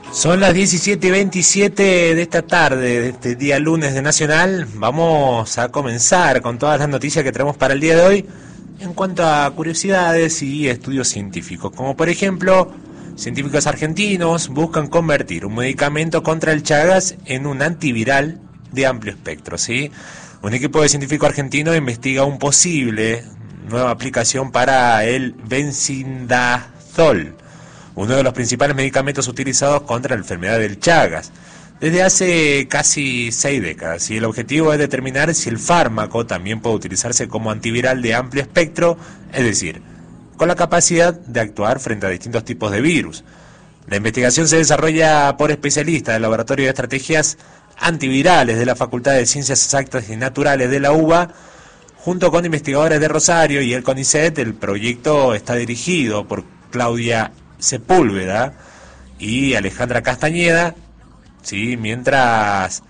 Son las 17:27 de esta tarde, de este día lunes de Nacional. Vamos a comenzar con todas las noticias que traemos para el día de hoy en cuanto a curiosidades y estudios científicos. Como por ejemplo, científicos argentinos buscan convertir un medicamento contra el Chagas en un antiviral de amplio espectro, ¿sí? Un equipo de científicos argentinos investiga un posible nueva aplicación para el benzindazol, uno de los principales medicamentos utilizados contra la enfermedad del Chagas, desde hace casi 6 décadas, y el objetivo es determinar si el fármaco también puede utilizarse como antiviral de amplio espectro, es decir, con la capacidad de actuar frente a distintos tipos de virus. La investigación se desarrolla por especialistas del Laboratorio de Estrategias Antivirales de la Facultad de Ciencias Exactas y Naturales de la UBA, junto con investigadores de Rosario y el CONICET. El proyecto está dirigido por Claudia Sepúlveda y Alejandra Castañeda, ¿sí? Mientras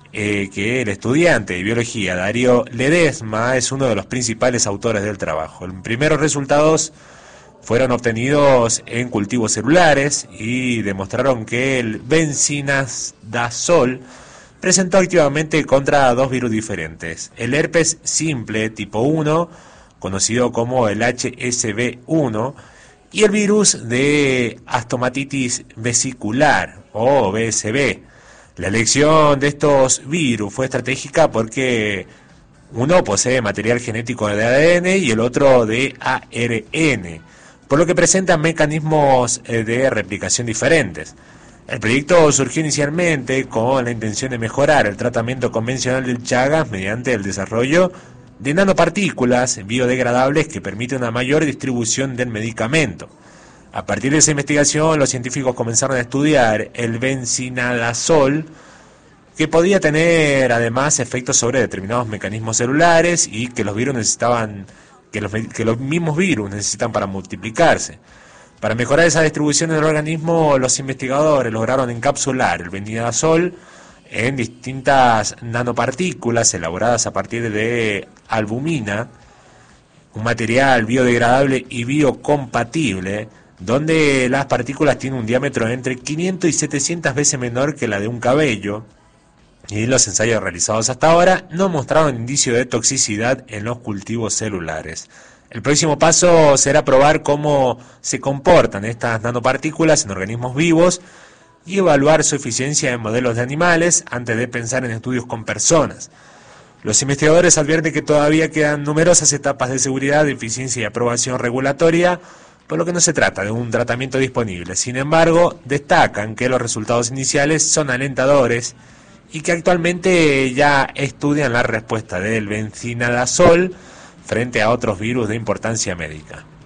que el estudiante de biología Darío Ledesma es uno de los principales autores del trabajo. Los primeros resultados fueron obtenidos en cultivos celulares y demostraron que el benzindazol presentó activamente contra dos virus diferentes: el herpes simple tipo 1, conocido como el HSV1, y el virus de astomatitis vesicular o BSV. La elección de estos virus fue estratégica porque uno posee material genético de ADN y el otro de ARN, por lo que presentan mecanismos de replicación diferentes. El proyecto surgió inicialmente con la intención de mejorar el tratamiento convencional del Chagas mediante el desarrollo de nanopartículas biodegradables que permiten una mayor distribución del medicamento. A partir de esa investigación, los científicos comenzaron a estudiar el benzindazol, que podía tener además efectos sobre determinados mecanismos celulares y que los virus necesitaban, que los mismos virus necesitan para multiplicarse. Para mejorar esa distribución en el organismo, los investigadores lograron encapsular el benzindazol en distintas nanopartículas elaboradas a partir de albumina, un material biodegradable y biocompatible, donde las partículas tienen un diámetro entre 500 y 700 veces menor que la de un cabello, y los ensayos realizados hasta ahora no mostraron indicio de toxicidad en los cultivos celulares. El próximo paso será probar cómo se comportan estas nanopartículas en organismos vivos y evaluar su eficiencia en modelos de animales antes de pensar en estudios con personas. Los investigadores advierten que todavía quedan numerosas etapas de seguridad, eficiencia y aprobación regulatoria, por lo que no se trata de un tratamiento disponible. Sin embargo, destacan que los resultados iniciales son alentadores y que actualmente ya estudian la respuesta del benzindazol frente a otros virus de importancia médica.